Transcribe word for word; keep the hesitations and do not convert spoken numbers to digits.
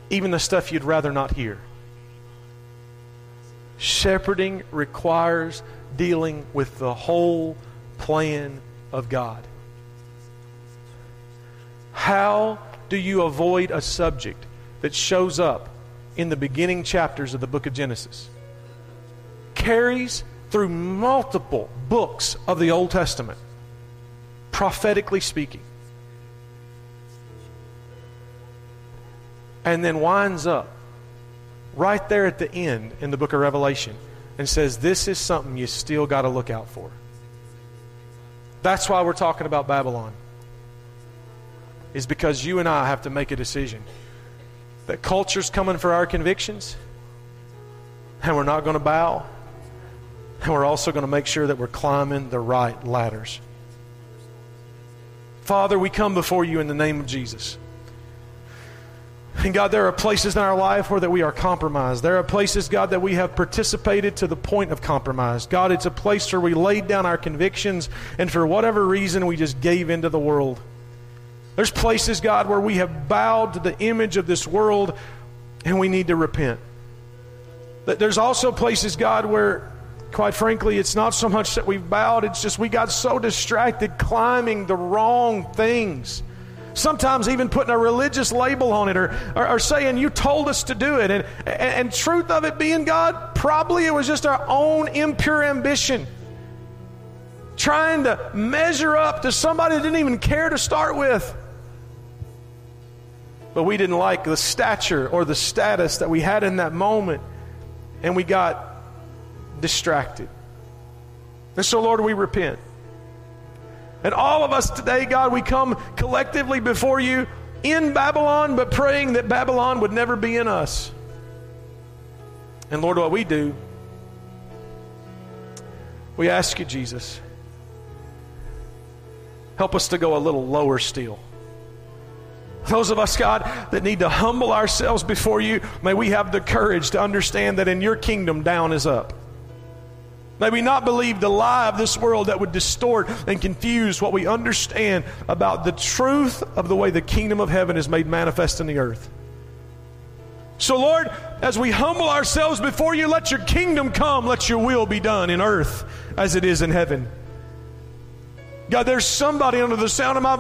even the stuff you'd rather not hear. Shepherding requires dealing with the whole plan of God. How do you avoid a subject that shows up in the beginning chapters of the book of Genesis? Carries through multiple books of the Old Testament, prophetically speaking. And then winds up right there at the end in the book of Revelation and says, this is something you still got to look out for. That's why we're talking about Babylon. Is because you and I have to make a decision that culture's coming for our convictions, and we're not going to bow, and we're also going to make sure that we're climbing the right ladders. Father, we come before you in the name of Jesus. And God, there are places in our life where that we are compromised. There are places, God, that we have participated to the point of compromise. God, it's a place where we laid down our convictions, and for whatever reason, we just gave into the world. There's places, God, where we have bowed to the image of this world, and we need to repent. There's also places, God, where, quite frankly, it's not so much that we've bowed, it's just we got so distracted climbing the wrong things. Sometimes even putting a religious label on it, or, or, or saying, you told us to do it. And, and, and truth of it being, God, probably it was just our own impure ambition. Trying to measure up to somebody that didn't even care to start with. But we didn't like the stature or the status that we had in that moment, and we got distracted. And so, Lord, we repent. And all of us today, God, we come collectively before you in Babylon, but praying that Babylon would never be in us. And Lord, what we do, we ask you, Jesus, help us to go a little lower still. Those of us, God, that need to humble ourselves before you, may we have the courage to understand that in your kingdom, down is up. May we not believe the lie of this world that would distort and confuse what we understand about the truth of the way the kingdom of heaven is made manifest in the earth. So, Lord, as we humble ourselves before you, let your kingdom come, let your will be done in earth as it is in heaven. God, there's somebody under the sound of my